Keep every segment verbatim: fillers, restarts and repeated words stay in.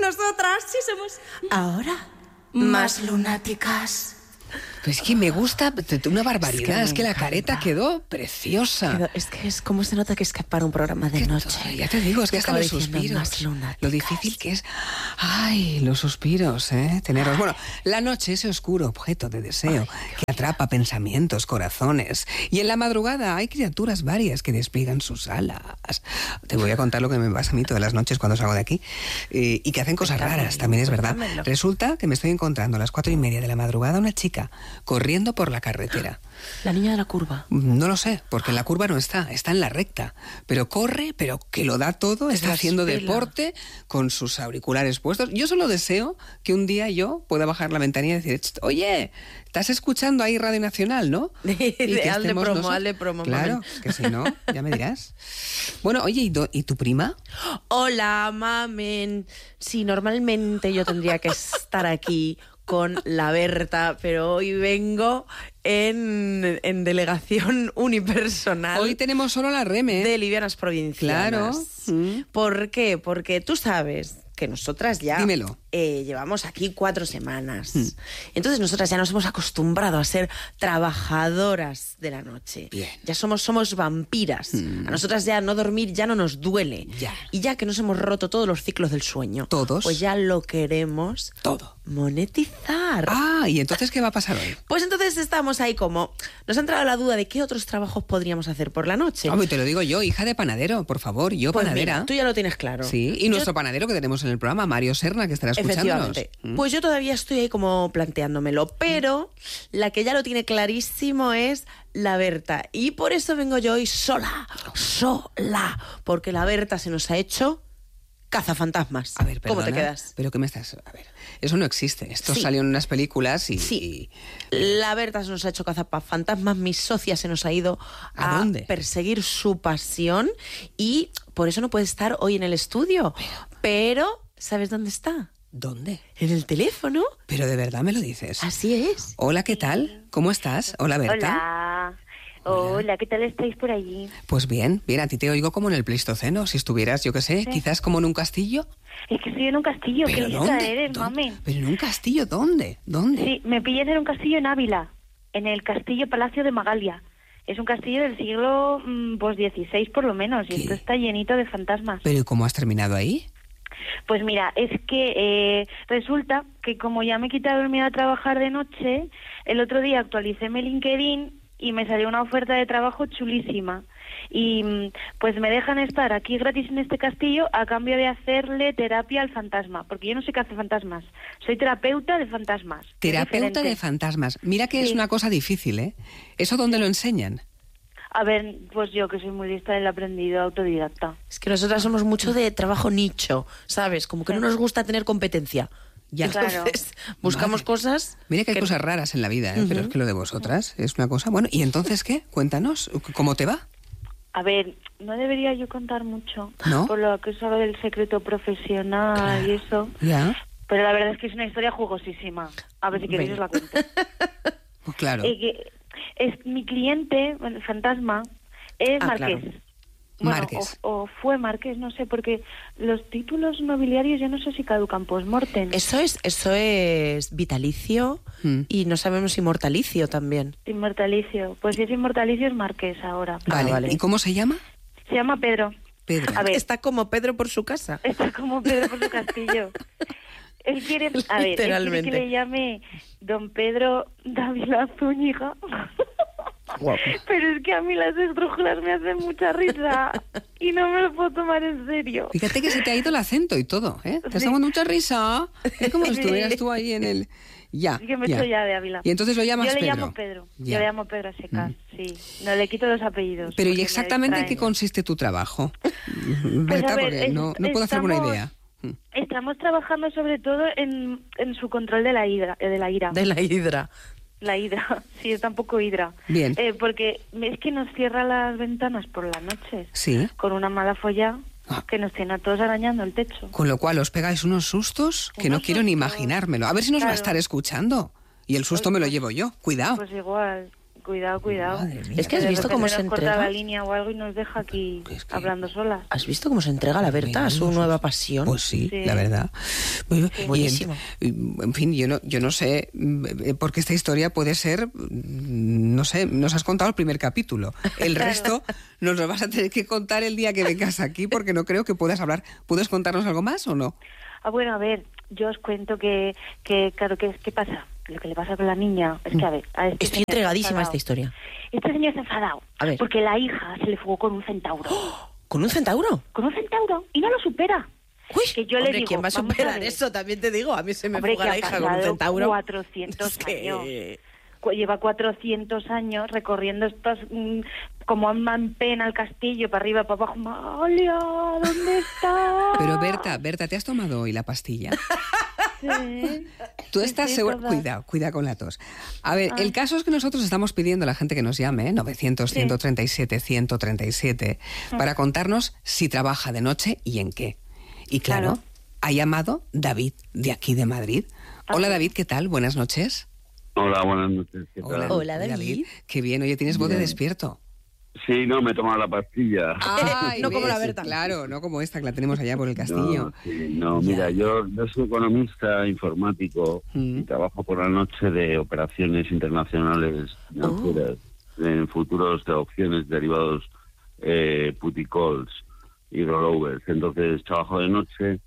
nosotras sí somos ahora más lunáticas. Pues es que me gusta una barbaridad, es que, es que la careta encanta. Quedó preciosa. Quedó, es que es como se nota que es que para un programa de noche. Todo, ya te digo, es que hasta los suspiros. Lo difícil que es. Ay, los suspiros, ¿eh? Tenerlos. Bueno, la noche, ese oscuro objeto de deseo Ay, que atrapa pensamientos, corazones. Y en la madrugada hay criaturas varias que despliegan sus alas. Te voy a contar lo que me pasa a mí todas las noches cuando salgo de aquí. Eh, y que hacen cosas Cuéntame, raras, también es verdad. Cuéntamelo. Resulta que me estoy encontrando a las cuatro y media de la madrugada una chica corriendo por la carretera. La niña de la curva. No lo sé, porque en la curva no está, está en la recta. Pero corre, pero que lo da todo, está haciendo deporte con sus auriculares puestos. Yo solo deseo que un día yo pueda bajar la ventanilla y decir, oye, estás escuchando ahí Radio Nacional, ¿no? Y que hazle promo, nosotros... hazle promo. Claro, mamen. Que si no, ya me dirás. Bueno, oye, ¿y, do... ¿y tu prima? Hola, mamen. Sí, normalmente yo tendría que estar aquí con la Berta, pero hoy vengo en, en delegación unipersonal. Hoy tenemos solo la Reme. De Livianas Provincianas. Claro. ¿Por qué? Porque tú sabes que nosotras ya Dímelo. Eh, llevamos aquí cuatro semanas. Mm. Entonces nosotras ya nos hemos acostumbrado a ser trabajadoras de la noche. Bien. Ya somos, somos vampiras. Mm. A nosotras ya no dormir ya no nos duele. Ya. Y ya que nos hemos roto todos los ciclos del sueño. Todos. Pues ya lo queremos todo. Monetizar. Ah, ¿y entonces qué va a pasar hoy? Pues entonces estamos ahí como... Nos ha entrado la duda de qué otros trabajos podríamos hacer por la noche. Hombre, te lo digo yo, hija de panadero, por favor, yo pues panadera. Mira, tú ya lo tienes claro. Sí, y yo... nuestro panadero que tenemos en el programa, Mario Serna, que estará escuchándonos. Efectivamente. ¿Mm? Pues yo todavía estoy ahí como planteándomelo, pero la que ya lo tiene clarísimo es la Berta. Y por eso vengo yo hoy sola, sola, porque la Berta se nos ha hecho... cazafantasmas. A ver, perdona, ¿cómo te quedas? ¿Pero qué me estás...? A ver, eso no existe. Esto sí. salió en unas películas y... Sí. Y... La Berta se nos ha hecho cazafantasmas, mi socia se nos ha ido a, a dónde? perseguir su pasión y por eso no puede estar hoy en el estudio. Pero, Pero ¿sabes dónde está? ¿Dónde? En el teléfono. ¿Pero de verdad me lo dices? Así es. Hola, ¿qué tal? ¿Cómo estás? Hola, Berta. Hola. Hola. Hola, ¿qué tal estáis por allí? Pues bien, bien, a ti te oigo como en el Pleistoceno. Si estuvieras, yo qué sé, sí. quizás como en un castillo. Es que estoy en un castillo. ¿Qué lista eres, mami? ¿Pero en un castillo dónde? ¿Dónde? Sí, me pillas en un castillo en Ávila, en el Castillo Palacio de Magalia. Es un castillo del siglo pues dieciséis por lo menos, y ¿Qué? Esto está llenito de fantasmas. ¿Pero cómo has terminado ahí? Pues mira, es que eh, resulta que como ya me he quitado el miedo a trabajar de noche, el otro día actualicé mi LinkedIn y me salió una oferta de trabajo chulísima. Y pues me dejan estar aquí gratis en este castillo a cambio de hacerle terapia al fantasma, porque yo no sé qué hace fantasmas. Soy terapeuta de fantasmas. Terapeuta de fantasmas. Mira que sí. Es una cosa difícil, ¿eh? ¿Eso dónde lo enseñan? A ver, pues yo que soy muy lista del aprendido autodidacta. Es que nosotras somos mucho de trabajo nicho, ¿sabes? Como que sí. no nos gusta tener competencia. Ya. Entonces, claro. buscamos vale. cosas... Mira que hay que... cosas raras en la vida, ¿eh? Uh-huh. Pero es que lo de vosotras es una cosa... Bueno, ¿y entonces qué? Cuéntanos, ¿cómo te va? A ver, no debería yo contar mucho, ¿no? Por lo que es algo del secreto profesional claro. y eso. Ya. Pero la verdad es que es una historia jugosísima. A ver si queréis os la cuento. Pues claro. Eh, que es, mi cliente, el fantasma, es ah, Marqués. Claro. Bueno, Marqués. O, o fue Marqués, no sé, porque los títulos nobiliarios yo no sé si caducan post-mortem. Eso es, eso es vitalicio mm. y no sabemos si mortalicio también. Inmortalicio. Pues si es inmortalicio es Marqués ahora. Vale, vale. ¿Y cómo se llama? Se llama Pedro. Pedro. A ver, está como Pedro por su casa. Está como Pedro por su castillo. Él quiere, a ver, él quiere que le llame Don Pedro Dávila Zúñiga. Wow. Pero es que a mí las esdrújulas me hacen mucha risa y no me lo puedo tomar en serio. Fíjate que se te ha ido el acento y todo, ¿eh? Te sí. está dando mucha risa. Es como si estuvieras tú ahí en el... Ya, sí que me ya. estoy ya de Ávila. Y entonces lo llamas Pedro. Yo le Pedro. llamo Pedro. Ya. Yo le llamo Pedro a secas, mm. sí. No le quito los apellidos. Pero ¿y exactamente en qué consiste tu trabajo? Pues Berta, ver, porque es, no, no puedo hacerme una idea. Estamos trabajando sobre todo en, en su control de la hidra, de la ira. De la hidra. La hidra, sí, está un poco hidra. Bien. Eh, porque es que nos cierra las ventanas por la noche. Sí. Con una mala folla ah. que nos tiene a todos arañando el techo. Con lo cual os pegáis unos sustos que unos no quiero sustos. ni imaginármelo. A ver si nos claro. va a estar escuchando. Y el susto pues, me lo llevo yo. Cuidado. Pues igual. Cuidado, cuidado. Es que has visto cómo se nos entrega corta la línea o algo y nos deja aquí es que... hablando solas. ¿Has visto cómo se entrega la Berta a su nueva pasión? Pues sí, Sí. la verdad. Bueno, Sí. y Buenísimo. En, en fin, yo no, yo no sé, mm, porque esta historia puede ser, mm, no sé, nos has contado el primer capítulo. El resto nos lo vas a tener que contar el día que vengas aquí, porque no creo que puedas hablar. ¿Puedes contarnos algo más o no? Ah, bueno, a ver, yo os cuento que, que claro, ¿qué, ¿qué pasa? Lo que le pasa con la niña es que, a ver... A este Estoy señor se ha entregadísima a esta enfadado. historia. Este señor se ha enfadado A ver. porque la hija se le fugó con un centauro. ¿Con un centauro? Con un centauro y no lo supera. Uy, Que yo le hombre, digo, ¿quién va a vamos a superar ver. eso? También te digo, a mí se me Hombre, fuga que la ha hija con un pasado centauro. cuatrocientos Es que- años. Cu- Lleva cuatrocientos años recorriendo estos, mm, como en pena el castillo, para arriba, para abajo. Malia, ¿dónde está? Pero Berta, Berta, ¿te has tomado hoy la pastilla? Sí. Tú estás Sí, segura... toda. Cuidado, cuidado con la tos. A ver, Ay. el caso es que nosotros estamos pidiendo a la gente que nos llame, ¿eh? novecientos, ciento treinta y siete, ciento treinta y siete, para contarnos si trabaja de noche y en qué. Y claro, Claro. ha llamado David, de aquí de Madrid. Hola Ah. David, ¿qué tal? Buenas noches. Hola, buenas noches. ¿Qué tal? Hola, David. Qué bien, oye, tienes voz de Bien. despierto. Sí, no, me he tomado la pastilla. Ay, No como la ves, Berta. Claro, no como esta que la tenemos allá por el castillo. No, sí, no, Ya. mira, yo, yo soy economista informático Mm. y trabajo por la noche de operaciones internacionales financieras en futuros de opciones, derivados, eh, put y calls y rollovers. Entonces trabajo de noche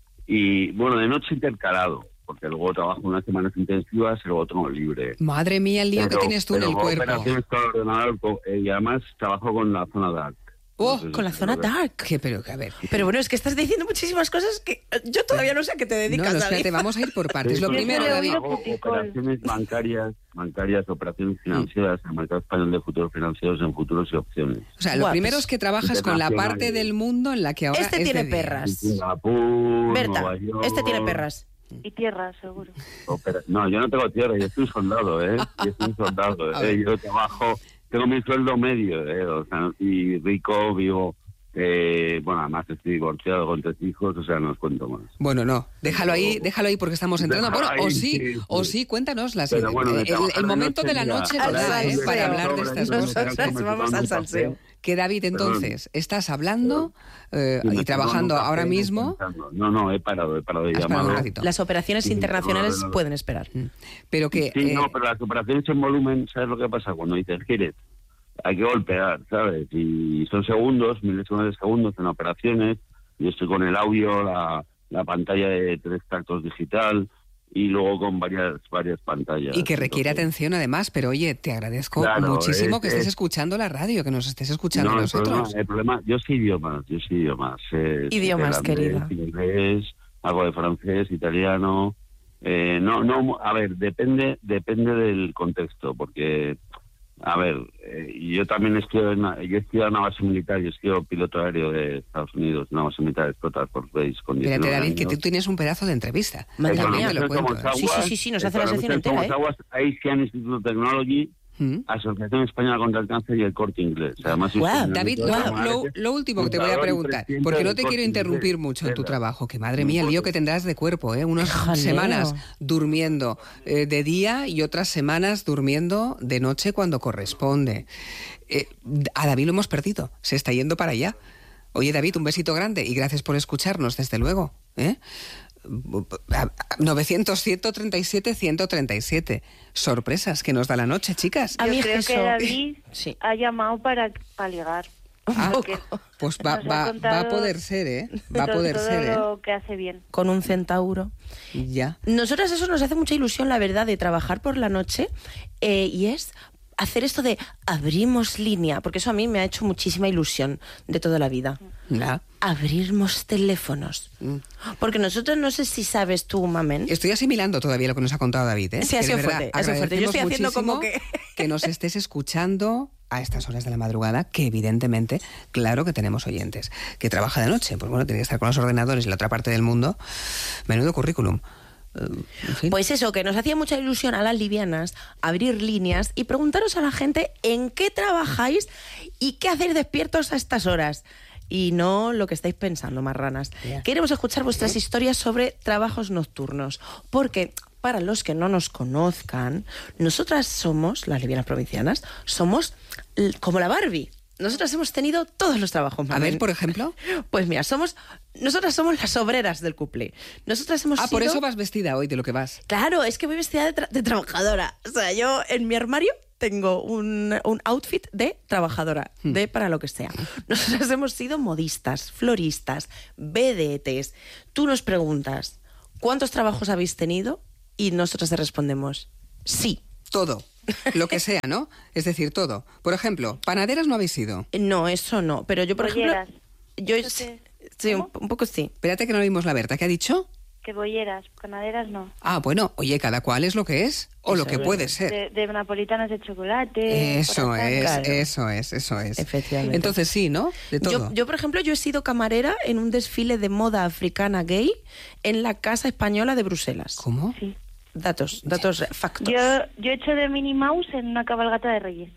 y, bueno, de noche intercalado, porque luego trabajo unas semanas intensivas y luego tomo libre. Madre mía, el lío que Pero- tienes tú en pero el con cuerpo. operaciones con ordenador co- eh, y además trabajo con la zona dark. Oh, No sé si Con la te zona lo ves. dark. Que, pero, que a ver. Pero bueno, es que estás diciendo muchísimas cosas que eh, yo todavía no sé a qué te No, dedicas, no, David. espérate, vamos a ir por partes. Lo Sí, primero, yo he David. oído Hago puticol. operaciones bancarias, bancarias, operaciones financieras, en el mercado español de futuros financieros en futuros y opciones. O sea, lo Guapos. primero es que trabajas con la Internacional. parte del mundo en la que ahora Este es tiene de día. perras. Singapur, Berta, Nueva York, este tiene perras. Y tierra, seguro. opera- No, yo no tengo tierra, yo soy un soldado, ¿eh? Yo soy un soldado, A ¿eh? ver. Yo trabajo, tengo mi sueldo medio, ¿eh? O sea, no soy rico, vivo, eh, bueno, además estoy divorciado con tres hijos, o sea, no os cuento más. Bueno, no, déjalo ahí, déjalo ahí porque estamos entrando. Bueno, Déjalo o ahí, sí, sí, sí. o sí, cuéntanos las, Pero bueno, de el, trabajar el de momento noche, de la mira, noche al ¿verdad, eh? salseo. para hablar de estas Nosotros cosas. vamos al salseo. Que David, entonces, estás hablando eh, Sí, me y estoy trabajando tomando un ahora café mismo, pensando. No, no, he parado, he parado de Has parado un llamar. ratito. Las operaciones Sí, internacionales no, no, no. pueden esperar. pero que... Sí, eh, no, pero las operaciones en volumen, ¿sabes lo que pasa? Cuando dices, ¿quieres? Hay que golpear, ¿sabes? Y son segundos, milisegundos de segundos en operaciones. Yo estoy con el audio, la, la pantalla de tres tactos digital y luego con varias varias pantallas. Y que requiere Entonces, atención además, pero oye, te agradezco Claro, muchísimo es- que estés es- escuchando la radio, que nos estés escuchando No, a el problema, nosotros. el problema, yo sé idiomas, yo sé idiomas. eh, Idiomas, holandés, querida. Inglés, algo de francés, italiano. Eh, no, no, a ver, depende, depende del contexto, porque, a ver, eh, yo también estudio en, una- yo estudio en una base militar, yo estudio piloto aéreo de Estados Unidos, una base militar explotada por Base con Espérate, diecinueve David, que años. tú tienes un pedazo de entrevista. Madre También mía. te lo cuento. Economistas ¿eh? Sí, como sí, sí, sí, nos hace la sección economistas entera, como ¿eh? Aguas, Asian Institute of Technology, ¿Mm? Asociación Española contra el Cáncer y el Corte Inglés. Además, soy Guau, funcionario David, de lo, la lo- Marque, lo último que te voy a fundador y preguntar, presidente porque no del te quiero Corte interrumpir Inglés. mucho en tu Venga. trabajo, que madre No mía, el lío importa. que tendrás de cuerpo, ¿eh? Unas Jaleo. semanas durmiendo eh, de día y otras semanas durmiendo de noche cuando corresponde. Eh, a David lo hemos perdido, se está yendo para allá. Oye, David, un besito grande y gracias por escucharnos, desde luego. ¿eh? novecientos, ciento treinta y siete, ciento treinta y siete. Sorpresas que nos da la noche, chicas. A Yo mí creo eso- que David Sí. ha llamado para, para ligar. Ah, Porque pues va, nos ha va, va a contado poder ser, ¿eh? Va a todo- poder todo ser, ¿eh? lo que hace bien. Con un centauro. Ya. Nosotras eso nos hace mucha ilusión, la verdad, de trabajar por la noche eh, y es hacer esto de abrimos línea, porque eso a mí me ha hecho muchísima ilusión de toda la vida. Ya. Abrimos teléfonos. Mm. Porque nosotros, no sé si sabes tú, Mamen. Estoy asimilando todavía lo que nos ha contado David, ¿eh? Sí, ha Que de sido verdad, fuerte, ha sido fuerte. Yo estoy agradecemos haciendo como muchísimo que- que nos estés escuchando a estas horas de la madrugada, que evidentemente, claro que tenemos oyentes. Que trabaja de noche, pues bueno, tiene que estar con los ordenadores en la otra parte del mundo. Menudo currículum. Eh, en fin. Pues eso, que nos hacía mucha ilusión a las livianas abrir líneas y preguntaros a la gente en qué trabajáis y qué hacéis despiertos a estas horas. Y no lo que estáis pensando, marranas. Ya. Queremos escuchar vuestras historias sobre trabajos nocturnos. Porque para los que no nos conozcan, nosotras somos, las lesbianas provincianas, somos l- como la Barbie. Nosotras hemos tenido todos los trabajos. A ver, por ejemplo. Pues mira, somos, nosotras somos las obreras del cuplé. Nosotras hemos Ah, sido... por eso vas vestida hoy, de lo que vas. Claro, es que voy vestida de, tra- de trabajadora. O sea, yo en mi armario tengo un, un outfit de trabajadora, hmm. de para lo que sea. Nosotras hemos sido modistas, floristas, vedetes. Tú nos preguntas, ¿cuántos trabajos habéis tenido? Y nosotras te respondemos, sí. Todo. Lo que sea, ¿no? Es decir, todo. Por ejemplo, panaderas no habéis sido. No, eso no. Pero yo, por Bolleras. ejemplo... Yo sí, sí un, un poco sí. Espérate que no oímos la Berta. ¿Qué ha dicho? Que bolleras, panaderas no. Ah, bueno, oye, cada cual es lo que es o Eso lo que es puede verdad. ser. De, de napolitanas de chocolate. Eso corazón. es, Claro. eso es, eso es. Efectivamente. Entonces sí, ¿no? De todo. Yo, yo, por ejemplo, yo he sido camarera en un desfile de moda africana gay en la Casa Española de Bruselas. ¿Cómo? Sí. Datos, datos, factos. Yo, yo he hecho de Minnie Mouse en una cabalgata de Reyes.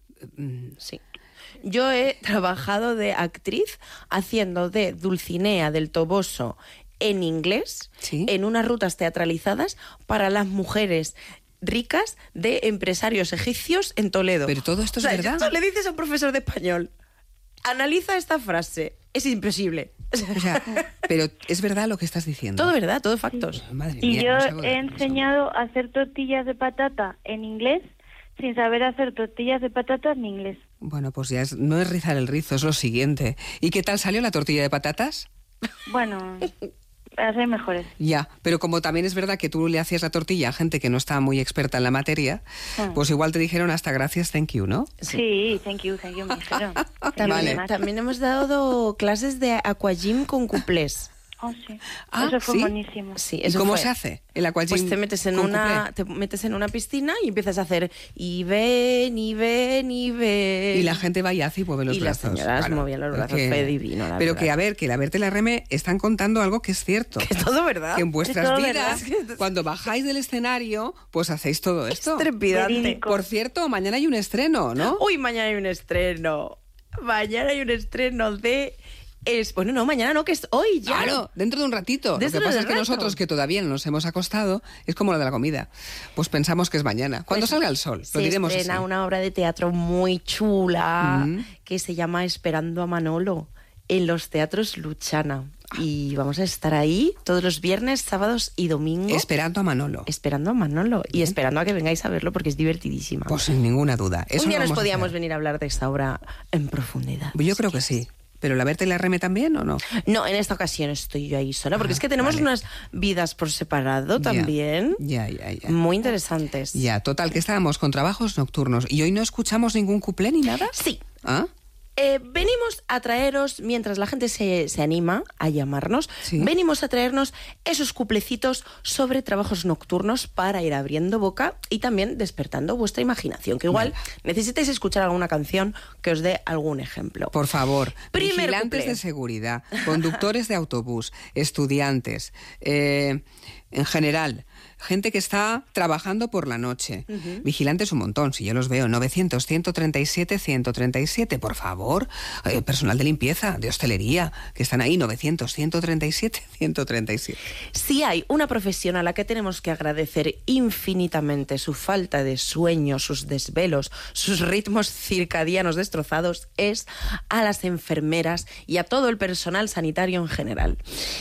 Sí. Yo he trabajado de actriz haciendo de Dulcinea del Toboso en inglés, ¿Sí? en unas rutas teatralizadas para las mujeres ricas de empresarios egipcios en Toledo. Pero todo esto es O sea, verdad. tú le dices a un profesor de español, analiza esta frase, es imposible. O sea, pero es verdad lo que estás diciendo. Todo verdad, todo factos. Madre Y mía, yo no salgo de he la cabeza. enseñado a hacer tortillas de patata en inglés sin saber hacer tortillas de patata en inglés. Bueno, pues ya es- no es rizar el rizo, es lo siguiente. ¿Y qué tal salió la tortilla de patatas? Bueno, para ser mejores. Ya, pero como también es verdad que tú le hacías la tortilla a gente que no estaba muy experta en la materia, Hmm. pues igual te dijeron hasta gracias, thank you, ¿no? Sí, thank you, thank you, me dijeron. Thank you También, very Vale. much. también hemos dado clases de aquagym con cuplés. Oh, sí. Ah, Eso fue ¿sí? buenísimo. Sí, ¿Y eso cómo fue. se hace el aquagym? Pues te metes en con una cuplé? te metes en una piscina y empiezas a hacer y ven, y ven, y ven. Y la gente va y hace y mueve los Y las brazos. señoras movían los Es brazos, fue divino, la Pero verdad. que, a ver, que la Berta y la Reme están contando algo que es cierto. Es todo verdad. Que en vuestras todo vidas, verdad. cuando bajáis del escenario, pues hacéis todo esto. Es trepidante. Verídico. Por cierto, mañana hay un estreno, ¿no? Uy, mañana hay un estreno. Mañana hay un estreno de es bueno, no, mañana no, que es hoy ya. Claro, dentro de un ratito. Dentro Lo que pasa de es que rato. nosotros, que todavía no nos hemos acostado, es como lo de la comida. Pues pensamos que es mañana. Cuando Pues salga el sol, lo se diremos estrena así. una obra de teatro muy chula Mm. que se llama Esperando a Manolo en los teatros Luchana. Y vamos a estar ahí todos los viernes, sábados y domingos. Esperando a Manolo. Esperando a Manolo y esperando a que vengáis a verlo porque es divertidísima. Pues sin ninguna duda. Eso Un día lo nos vamos a podíamos hacer. venir a hablar de esta obra en profundidad. Yo creo que sí. ¿Pero la Berta y la Reme también o no? No, en esta ocasión estoy yo ahí sola, porque Ah, es que tenemos vale. unas vidas por separado también. Ya, ya, ya. Muy interesantes. Ya, total, que estábamos con trabajos nocturnos y hoy no escuchamos ningún cuplé ni nada. Sí. ¿Ah? Eh, venimos a traeros, mientras la gente se, se anima a llamarnos, Sí. venimos a traernos esos cuplecitos sobre trabajos nocturnos para ir abriendo boca y también despertando vuestra imaginación, que igual necesitáis escuchar alguna canción que os dé algún ejemplo. Por favor, Primer vigilantes cuplé. de seguridad, conductores de autobús, estudiantes, eh, en general, gente que está trabajando por la noche. Vigilantes un montón, si yo los veo, novecientos, ciento treinta y siete, ciento treinta y siete, por favor. Eh, personal de limpieza, de hostelería, que están ahí, novecientos, ciento treinta y siete, ciento treinta y siete. Si hay una profesión a la que tenemos que agradecer infinitamente su falta de sueño, sus desvelos, sus ritmos circadianos destrozados, es a las enfermeras y a todo el personal sanitario en general.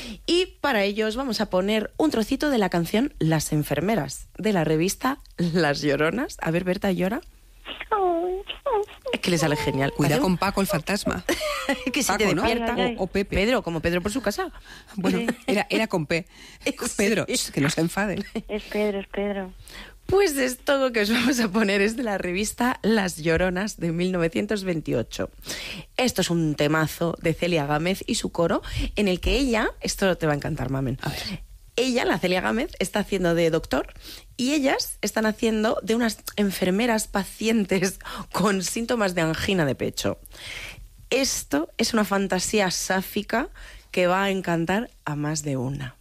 Y para ello os vamos a poner un trocito de la canción Las enfermeras, de la revista Las Lloronas. A ver, Berta, ¿llora? Es que le sale genial. Cuida Hace un- con Paco el fantasma. que si Paco, te ¿no? despierta. Ay, ay, ay. O, o Pepe. Pedro, como Pedro por su casa. Bueno, era, era con P. Pedro, Sí. shh, que no se enfade. Es Pedro, es Pedro. Pues esto que os vamos a poner es de la revista Las Lloronas de mil novecientos veintiocho. Esto es un temazo de Celia Gámez y su coro, en el que ella, esto te va a encantar, Mamen, A ver. ella, la Celia Gámez, está haciendo de doctor y ellas están haciendo de unas enfermeras pacientes con síntomas de angina de pecho. Esto es una fantasía sáfica que va a encantar a más de una.